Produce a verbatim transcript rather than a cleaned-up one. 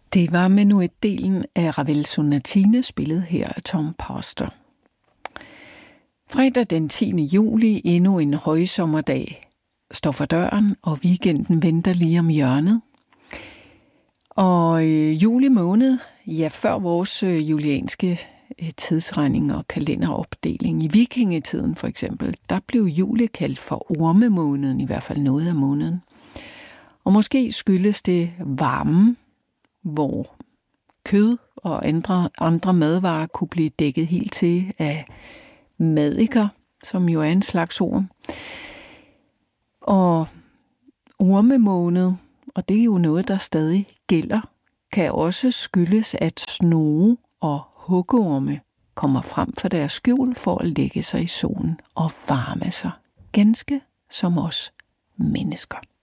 Det var menuetdelen af Ravel Sonatine, spillet her af Tom Pastor. Fredag den tiende juli, endnu en højsommerdag, står for døren, og weekenden venter lige om hjørnet. Og øh, juli måned, ja, før vores øh, julianske øh, tidsregning og kalenderopdeling i vikingetiden for eksempel, der blev juli kaldt for ormemåneden, i hvert fald noget af måneden. Og måske skyldes det varmen, hvor kød og andre, andre madvarer kunne blive dækket helt til af madikker, som jo er en slags orm. Og ormemåned, og det er jo noget, der stadig gælder, kan også skyldes, at snoge og hugorme kommer frem fra deres skjul for at lægge sig i solen og varme sig, ganske som os mennesker.